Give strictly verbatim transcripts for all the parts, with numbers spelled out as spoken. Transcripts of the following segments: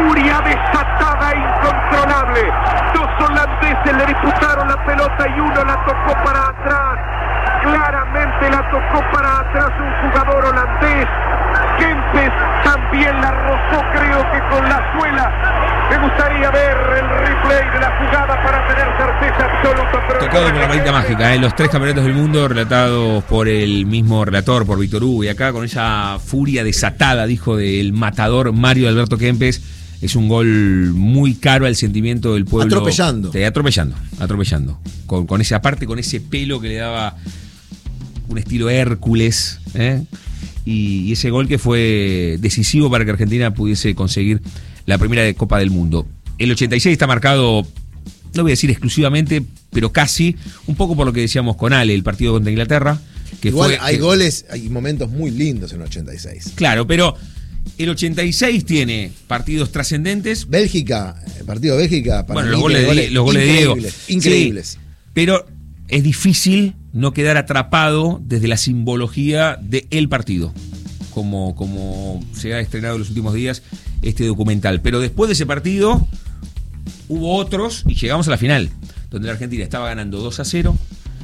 furia desatada e incontrolable. Dos holandeses le disputaron la pelota y uno la tocó para atrás. Claramente la tocó para atrás un jugador holandés. Kempes también la rozó, creo que con la suela. Me gustaría ver el replay de la jugada para tener certeza absoluta. Pero tocado por la varita mágica, ¿eh? Los tres campeonatos del mundo relatados por el mismo relator, por Víctor Hugo. Y acá con esa furia desatada, dijo del matador Mario Alberto Kempes. Es un gol muy caro al sentimiento del pueblo. Atropellando. Eh, atropellando, atropellando. Con, con esa parte, con ese pelo que le daba un estilo Hércules, ¿eh? y, y ese gol que fue decisivo para que Argentina pudiese conseguir la primera de Copa del Mundo. El ochenta y seis está marcado, no voy a decir exclusivamente, pero casi, un poco por lo que decíamos con Ale, el partido contra Inglaterra. Que Igual fue, hay que, goles, hay momentos muy lindos en el ochenta y seis. Claro, pero el ochenta y seis tiene partidos trascendentes. Bélgica, el partido de Bélgica, para bueno, mí los goles, goles, de, los goles de Diego. Increíbles. Sí, pero es difícil no quedar atrapado desde la simbología del partido, como, como se ha estrenado en los últimos días este documental. Pero después de ese partido hubo otros y llegamos a la final, donde la Argentina estaba ganando dos a cero,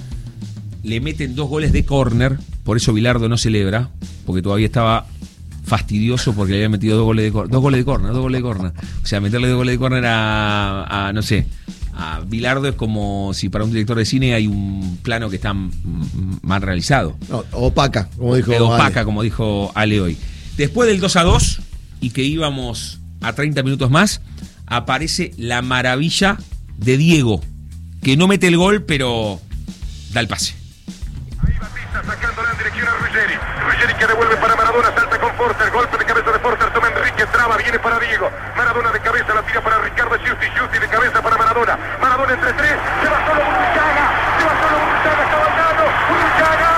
le meten dos goles de córner, por eso Bilardo no celebra, porque todavía estaba fastidioso porque le había metido dos goles de córner, dos goles de córner, dos goles de córner. O sea, meterle dos goles de córner a, a, no sé, a Bilardo es como si para un director de cine hay un plano que está m- mal realizado. No, opaca, como dijo Eh, opaca, Ale. como dijo Ale hoy. Después del dos a dos y que íbamos a treinta minutos más, aparece la maravilla de Diego, que no mete el gol, pero da el pase. Ahí Batista sacándola en dirección a Ruggeri. Ruggeri que devuelve para Maradona, salta con Forster, golpe de cabeza de Forster, toma Enrique, traba, viene para Diego. Maradona de cabeza, la tira para Ricardo Giusti, Giusti de cabeza para Maradona. Maradona entre tres, se va solo Burruchaga, se va solo Burruchaga, está bailando, Burruchaga.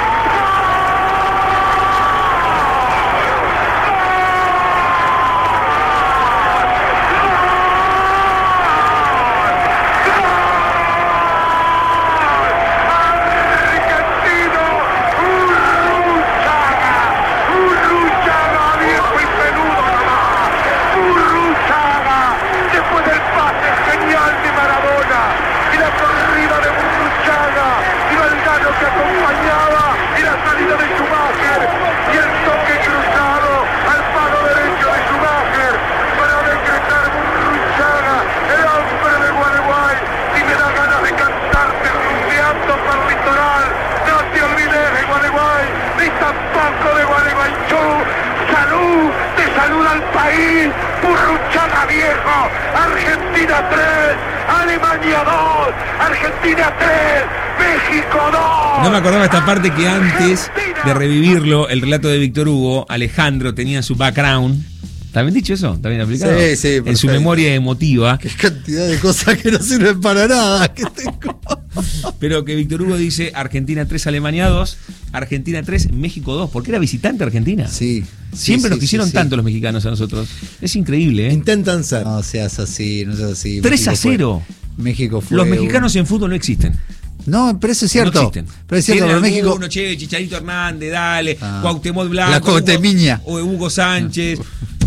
Burruchaga viejo, Argentina tres, Alemania dos, Argentina tres, México dos. No me acordaba esta parte que antes de revivirlo, el relato de Víctor Hugo, Alejandro tenía en su background. ¿Está bien dicho eso? ¿Está bien aplicado? Sí, sí, perfecto. En su memoria emotiva. Qué cantidad de cosas que no sirven para nada que tengo. Pero que Víctor Hugo dice Argentina tres, Alemania dos, Argentina tres, México dos, porque era visitante Argentina. Sí. Siempre sí, nos sí, quisieron sí, tanto sí. los mexicanos a nosotros. Es increíble, ¿eh? Intentan ser. No seas así, no seas así. tres a México fue- cero. México fue. Los mexicanos un- en fútbol no existen. No, pero eso es cierto. No existen. Pero es cierto, Tienen pero México. alguno, che, Chicharito Hernández, dale, Ah. Cuauhtémoc Blanco, La Cuauhtemiña. Hugo, o Hugo Sánchez.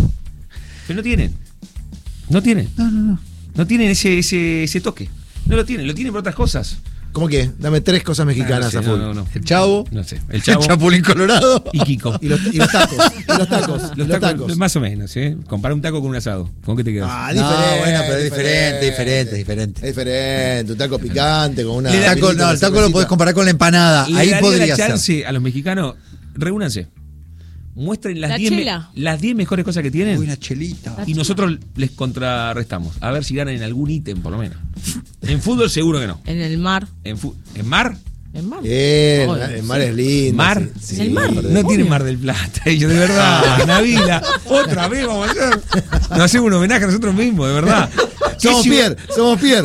Pero no tienen. No tienen. No, no, no. No tienen ese, ese, ese toque. No lo tienen, lo tienen por otras cosas. ¿Cómo que? Dame tres cosas mexicanas Ah, no sé, a full. no, no, no. El Chavo. No sé. El Chavo El Chapulín Colorado. y Kiko. Y los, y los tacos. Y los tacos. Los los tacos, tacos. más o menos, ¿eh? Compara un taco con un asado. ¿Con qué te quedas? Ah, No, diferente. bueno, pero es diferente, diferente, diferente. Es diferente. Un taco picante con una. El taco, vinito, no, una el taco lo cervecita. podés comparar con la empanada. Le Ahí daría podría la ser. chance a los mexicanos, reúnanse. Muestren las La diez chela. me- las diez mejores cosas que tienen. Uy, una chelita. Y nosotros les contrarrestamos. A ver si ganan en algún ítem, por lo menos. En fútbol seguro que no. En el mar. En, fu- ¿en mar? En mar. Bien, Obvio, el sí. mar es lindo. ¿Mar? sí, En el mar. sí. No tienen Mar del Plata, ellos, de verdad. Navila, otra vez vamos a hacer. Nos hacemos un homenaje a nosotros mismos, de verdad. ¿Qué Somos ciudad- Pierre, somos Pierre.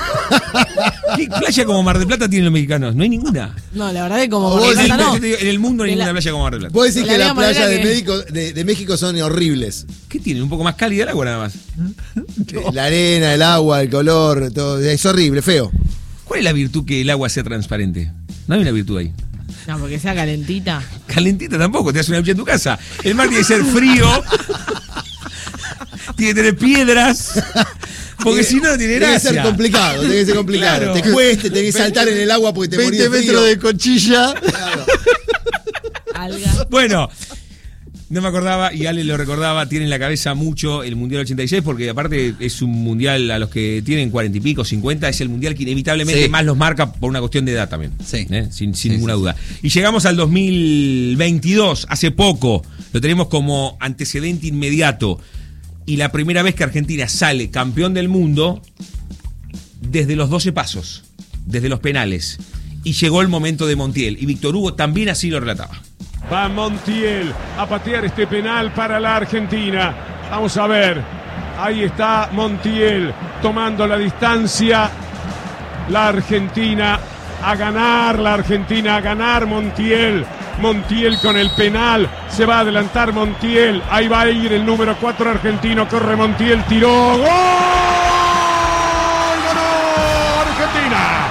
¿Qué playa como Mar del Plata tienen los mexicanos? No hay ninguna. No, la verdad que como O Mar vos del Plata Yo no. te digo, en el mundo no hay De la- ninguna playa como Mar del Plata. Vos decís De la que las misma playas manera de que- México, de, de México son horribles. ¿Qué tienen? Un poco más cálida el agua nada más. La arena, el agua, el color, todo. Es horrible, feo. ¿Cuál es la virtud que el agua sea transparente? No hay una virtud ahí. No, porque sea calentita. Calentita tampoco, te hace una ducha en tu casa. El mar tiene que ser frío. tiene que tener piedras. Porque si no, no tiene Tiene que gracia. ser complicado, tiene que ser complicado. Claro. Te cueste, tenés que saltar en el agua porque te morís veinte de frío. metros de conchilla. Claro. Alga. Bueno, no me acordaba, y Ale lo recordaba, tiene en la cabeza mucho el Mundial ochenta y seis, porque aparte es un Mundial a los que tienen cuarenta y pico, cincuenta, es el Mundial que inevitablemente Sí. más los marca por una cuestión de edad también. Sí. ¿eh? Sin, sin Sí, ninguna sí, duda. Y llegamos al dos mil veintidós, hace poco, lo tenemos como antecedente inmediato, y la primera vez que Argentina sale campeón del mundo desde los doce pasos, desde los penales. Y llegó el momento de Montiel, y Víctor Hugo también así lo relataba. Va Montiel a patear este penal para la Argentina. Vamos a ver. Ahí está Montiel tomando la distancia. La Argentina a ganar, la Argentina a ganar. Montiel. Montiel con el penal. Se va a adelantar Montiel. Ahí va a ir el número cuatro argentino. Corre Montiel, tiró. ¡Gol! ¡Ganó Argentina!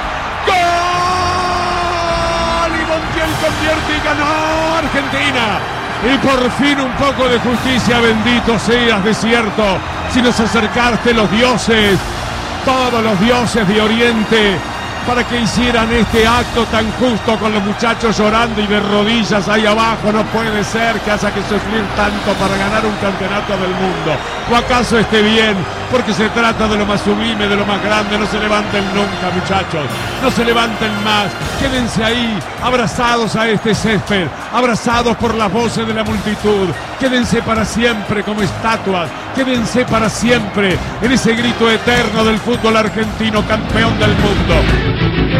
Montiel convierte y ganó Argentina. Y por fin un poco de justicia, bendito seas desierto. Si nos acercaste los dioses, todos los dioses de Oriente, para que hicieran este acto tan justo con los muchachos llorando y de rodillas ahí abajo. No puede ser que haya que sufrir tanto para ganar un campeonato del mundo. ¿O acaso esté bien? Porque se trata de lo más sublime, de lo más grande. No se levanten nunca, muchachos. No se levanten más. Quédense ahí, abrazados a este césped, abrazados por las voces de la multitud. Quédense para siempre como estatuas. Quédense para siempre en ese grito eterno del fútbol argentino, campeón del mundo.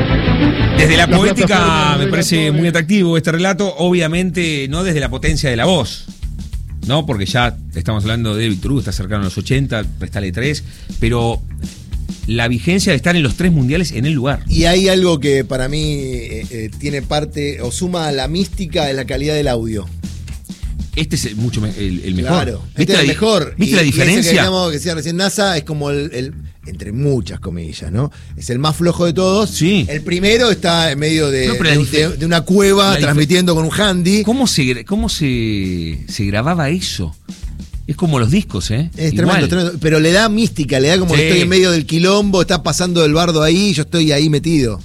Desde la La poética plataforma me del parece relato, muy eh. atractivo este relato, obviamente no desde la potencia de la voz, ¿no? Porque ya estamos hablando de Víctor Hugo, está cercano a los ochenta, prestale tres, pero la vigencia de estar en los tres mundiales en el lugar. Y hay algo que para mí eh, eh, tiene parte o suma a la mística de la calidad del audio. Este es mucho me- el, el mejor. Claro, ¿Viste este es la el di- mejor. ¿Viste Y- la y ese diferencia? que, digamos, que decía recién NASA es como el, el- entre muchas comillas, ¿no? Es el más flojo de todos. Sí. El primero está en medio de, No, pero de, la dife- de- de una cueva la dife- transmitiendo con un handy. ¿Cómo se gra- cómo se, se grababa eso? Es como los discos, ¿eh? Es Igual. tremendo, tremendo. Pero le da mística, le da como Sí. que estoy en medio del quilombo, está pasando el bardo ahí, yo estoy ahí metido.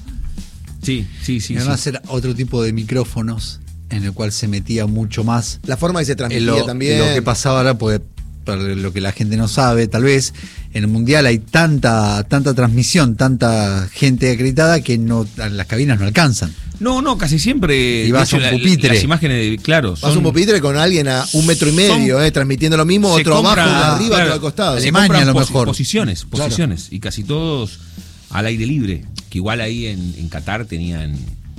Sí, sí, sí. Y además sí. era otro tipo de micrófonos en el cual se metía mucho más La forma que se en transmitía lo, también. lo que pasaba ahora, porque para lo que la gente no sabe, tal vez en el mundial hay tanta tanta transmisión, tanta gente acreditada que no las cabinas no alcanzan. No, no, casi siempre. Y de vas hecho, a un la- pupitre. Las imágenes, de, claro. Vas a un pupitre con alguien a un metro y medio, son- eh, transmitiendo lo mismo, se otro compra- abajo, uno arriba, claro, otro al costado. se Alemania, compran a lo posi- mejor. Posiciones, Claro. posiciones. Y casi todos al aire libre. Que igual ahí en, en Qatar tenían,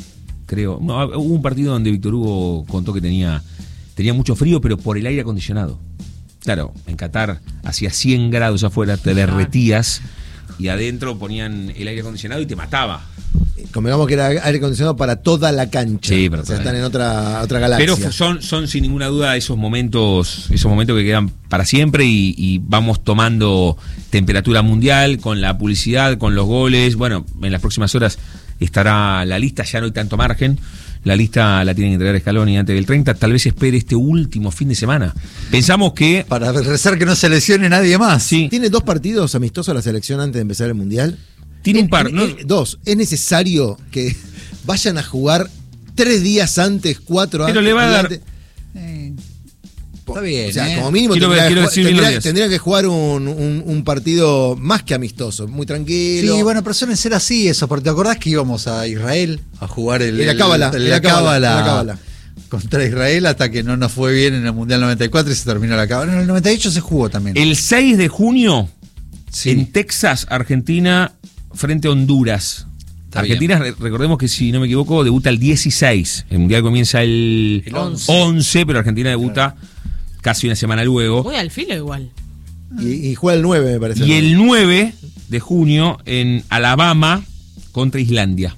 creo. No, hubo un partido donde Víctor Hugo contó que tenía, tenía mucho frío, pero por el aire acondicionado. Claro, en Qatar hacía cien grados afuera, te derretías. Y adentro ponían el aire acondicionado y te mataba. Convengamos que era aire acondicionado para toda la cancha. Sí, para o sea, toda la están en otra, otra galaxia. Pero son, son sin ninguna duda esos momentos, esos momentos que quedan para siempre y, y vamos tomando temperatura mundial con la publicidad, con los goles. Bueno, en las próximas horas estará la lista, ya no hay tanto margen. La lista la tienen que entregar Scaloni antes del treinta. Tal vez espere este último fin de semana. Pensamos que... Para rezar que no se lesione nadie más. Sí, ¿Tiene dos partidos amistosos la selección antes de empezar el Mundial? tiene un par. Eh, ¿no? eh, dos. ¿Es necesario que vayan a jugar tres días antes, cuatro Pero antes? le va a días dar- antes? Eh, está bien. O sea, ¿eh? como mínimo Quiero ver- tendría, quiero que, decir ju- bien los tendría- días. tendría que jugar un, un- un partido más que amistoso, muy tranquilo. Sí, bueno, pero suelen ser así eso, porque te acordás que íbamos a Israel a jugar el, En la cábala, el- en la cábala, en la cábala. contra Israel hasta que no nos fue bien en el Mundial noventa y cuatro y se terminó la cábala. En el noventa y ocho se jugó también. El seis de junio, Sí. en Texas, Argentina, frente a Honduras. Está Argentina, re- recordemos que si no me equivoco, debuta el dieciséis. El Mundial comienza el, El once. once, pero Argentina debuta casi una semana luego. Voy al filo igual. Y, y juega el nueve, me parece. Y el nueve de junio en Alabama contra Islandia.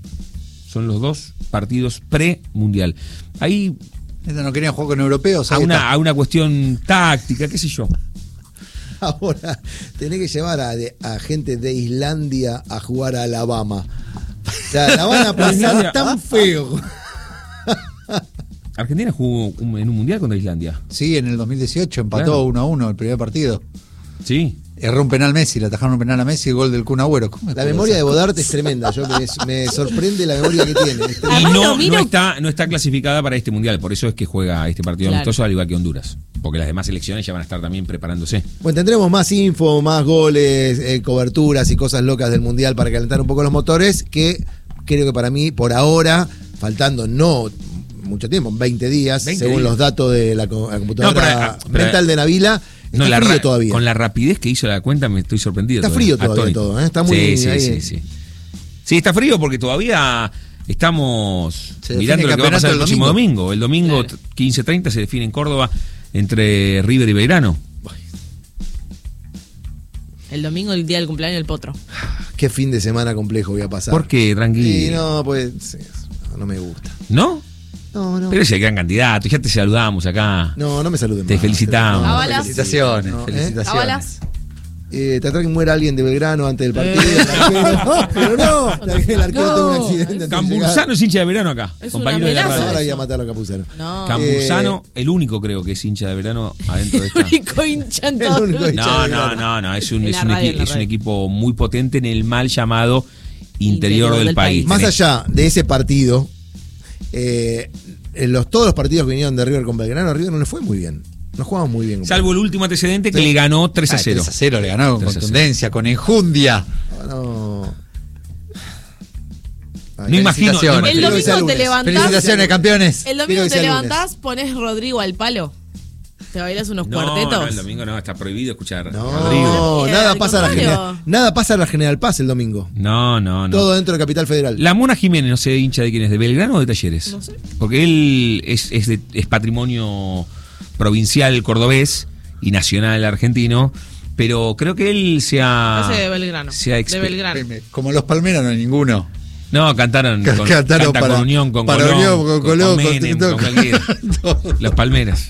Son los dos partidos pre-mundial. Ahí Este no querían jugar con europeos. a ahí una, está. a una cuestión táctica, qué sé yo. Ahora, tenés que llevar a, de- a gente de Islandia a jugar a Alabama. O sea, la van a pasar Islandia. tan feo. Argentina jugó un- en un mundial contra Islandia. Sí, en el dos mil dieciocho empató Claro. uno a uno el primer partido. Sí. Erró un penal Messi, le atajaron un penal a Messi, el gol del Kun Agüero. ¿Cómo La memoria de Bodart es tremenda. Yo me, me sorprende la memoria que tiene. Es Y tremenda. no, domino- no, está, no está clasificada para este mundial, por eso es que juega este partido Claro. amistoso al igual que Honduras. Porque las demás selecciones ya van a estar también preparándose. Bueno, tendremos más info, más goles, eh, coberturas y cosas locas del Mundial para calentar un poco los motores, que creo que para mí, por ahora, faltando no mucho tiempo, veinte días, veinte según días. los datos de la, co- la computadora No, pero, ah, pero- mental de Navila, está No, la frío ra- todavía. Con la rapidez que hizo la cuenta me estoy sorprendido. Está frío todavía Atónito. todo, ¿eh? Está muy Sí, sí, ahí. sí, sí. Sí, está frío porque todavía estamos Se define mirando el lo que va a pasar el campeonato el próximo domingo. domingo. El domingo Claro. quince treinta se define en Córdoba entre River y Belgrano. El domingo, el día del cumpleaños del Potro. Qué fin de semana complejo voy a pasar. ¿Por qué? Y Tranquilo. no, pues sí, no me gusta. ¿No? No, no. Pero es el gran candidato, ya te saludamos acá. No, no me saluden Te más. felicitamos. No, no, Cábalas. Felicitaciones, No, ¿eh? felicitaciones. Cábalas. Eh, tratar que muera alguien de Belgrano antes del partido. Eh. el arquero. Pero no, el arquero No. tuvo un accidente. antes de Cambursano llegar. es hincha de verano acá. Es compañero una de la amenaza. radio. Ahora voy a matar a Campuzano. No. Cambursano, el único creo que es hincha de verano adentro de esta. único hincha en El todo único el- hincha. No, no, no, no, es un, En es la un, radio, equi- en la es un radio. equipo muy potente en el mal llamado interior, Interior del, del país. país. Más Tenés- allá de ese partido, eh, en los, todos los partidos que vinieron de River con Belgrano, a River no le fue muy bien. No jugamos muy bien. Salvo el último antecedente que Sí. le ganó tres a Ah, cero. tres a cero le ganó con tres a cero. contundencia, con enjundia. No. Ay, No imagino. no felicitaciones. El Creo que sea domingo te lunes. levantás. Felicitaciones, campeones. El domingo Creo que te sea levantás, pones Rodrigo al palo. Te bailas unos No, cuartetos. no, el domingo no, está prohibido escuchar No, Rodrigo. nada Al pasa, a la contrario. general, nada pasa a la General Paz el domingo. No, no, no. Todo dentro de Capital Federal. La Mona Jiménez, no sé, hincha de quién es, de Belgrano o de Talleres. No sé. Porque él es, es, de- es patrimonio provincial cordobés y nacional argentino, pero creo que él se ha. Ese de Belgrano. se ha De expe- Belgrano. Como los palmeras no hay ninguno. No, cantaron Ca- con, cantaron canta para- con Unión, con para Colón, Unión, con Colón, con Menem, todo. con cualquiera. Los Palmeras.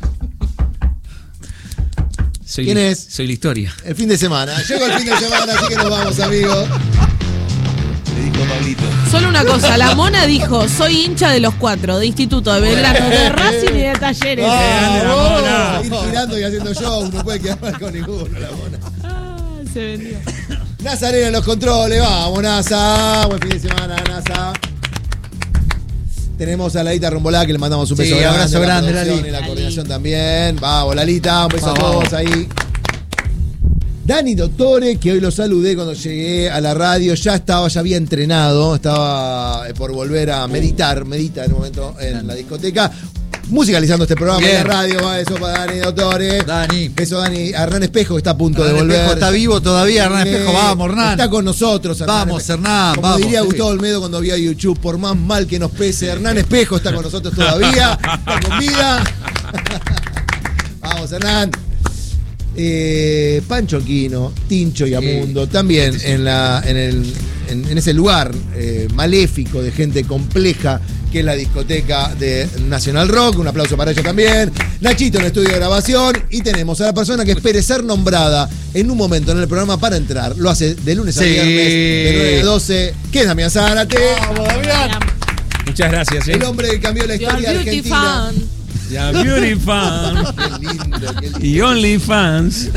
Soy ¿Quién la- es? Soy la historia. El fin de semana. Llegó el fin de semana, así que nos vamos, amigos. Le dijo Pablito. Solo una cosa, la Mona dijo, soy hincha de los cuatro, de Instituto, de Belgrano, de Racing y de Talleres. Ah, la vos, Mona. Ir girando y haciendo show, no puede quedar mal con ninguno, la Mona. Ah, se vendió. Nazarena en los controles, vamos, Nasa. Buen fin de semana, Nasa. Tenemos a Lalita Rombolá, que le mandamos un Sí, beso grande. abrazo a la grande, producción Lali. y la Lali. coordinación también. Vamos, Lalita, un beso Vamos, a todos vamos. ahí. Dani Dottore, que hoy lo saludé cuando llegué a la radio, ya estaba, ya había entrenado, estaba eh, por volver a meditar, medita en un momento en la discoteca, musicalizando este programa Bien. en la radio. Va, eso para Dani Dottore. Dani. Eso, Dani. Hernán Espejo, que está a punto Hernán de volver. Espejo está vivo todavía, Hernán Eh, Espejo. Vamos, Hernán. Está con nosotros, Hernán. Vamos, Espejo. Hernán, Como vamos, diría sí. Gustavo Olmedo cuando vio YouTube, por más mal que nos pese, Hernán Espejo está con nosotros todavía. Está con vida. Vamos, Hernán. Eh, Pancho Quino, Tincho y Amundo, también en, la, en, el, en, en ese lugar eh, maléfico de gente compleja que es la discoteca de National Rock. Un aplauso para ellos también. Nachito en el estudio de grabación. Y tenemos a la persona que espere ser nombrada en un momento en el programa para entrar. Lo hace de lunes a Sí. viernes, de nueve a doce. Que es Damián Zárate. Vamos, Damián. Muchas gracias, ¿eh? El hombre que cambió la You're historia beauty argentina. fan. Ya, Beauty Fan Qué lindo, qué lindo. y Only Fans.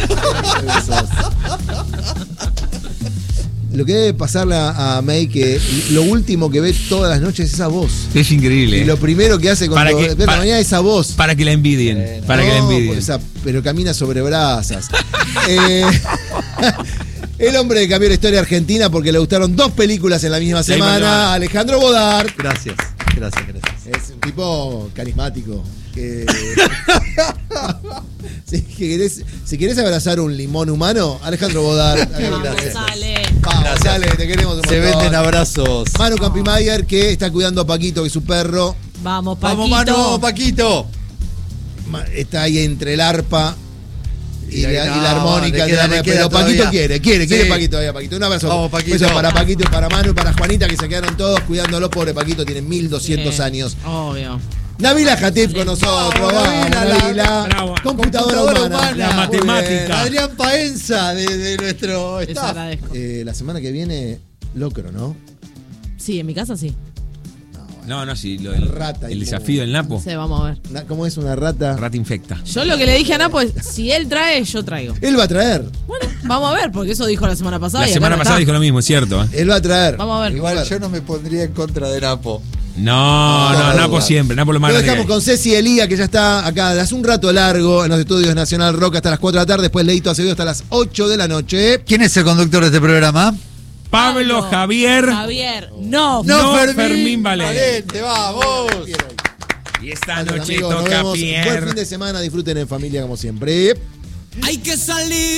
Lo que debe pasarle a, a May, que lo último que ve todas las noches es esa voz. Es increíble. Y ¿eh? lo primero que hace Para cuando que- ve la para- mañana es esa voz. Para que la envidien. Para que la No, envidien. o sea, pero camina sobre brasas. Eh, el hombre que cambió la historia argentina porque le gustaron dos películas en la misma Sí, vale, semana, vale. Alejandro Bodart. Gracias, gracias, gracias. Es un tipo carismático. Que, si, querés, si querés abrazar un limón humano, Alejandro Bodart. Vamos, Gracias. sale. Vamos, Gracias. dale, te queremos un Se montón. venden abrazos. Manu Campimayer, que está cuidando a Paquito, que es su perro. Vamos, Paquito. Vamos, Manu, vamos, Paquito. Ma- Está ahí entre el arpa y, Y ahí la, y no, la armónica. le queda- de la- le queda pero Paquito todavía. quiere, quiere, quiere Sí. Paquito todavía, Paquito. Un abrazo. Vamos, Paquito. Besos para Paquito y para Manu y para Juanita, que se quedaron todos cuidándolo. Pobre Paquito, tiene mil doscientos Sí, años. Obvio. Navila Jatip con nosotros. Vamos, Vamos, Navila, la- Navila. Bravo. Computadora, Computadora humana. humana. La Muy bien. matemática. Adrián Paenza, de, de nuestro Les staff. agradezco. Eh, la semana que viene, locro, ¿no? Sí, en mi casa sí. No, No, no, sí, lo del Rata el inmunda. desafío del Napo. No sé, vamos a ver. Na- ¿Cómo es una rata? Rata infecta. Yo lo que le dije a Napo es, si él trae, yo traigo. Él va a traer. Bueno, vamos a ver, porque eso dijo la semana pasada. La y acá semana no pasada está. dijo lo mismo, es cierto. ¿eh? Él va a traer. Vamos a ver. Igual yo no me pondría en contra de Napo. No, no, No, Napo no. siempre, Napo lo más Lo grande que dejamos hay. con Ceci Elía, que ya está acá de hace un rato largo en los estudios Nacional Rock hasta las cuatro de la tarde. Después Leito Acevedo hasta las ocho de la noche. ¿Quién es el conductor de este programa? Pablo Javier. Javier, no. No, Fermín Valente. Valente, vamos. Y esta Gracias, noche amigos. Nos toca vemos. Buen fin Pierre. de semana. Disfruten en familia como siempre. Hay que salir.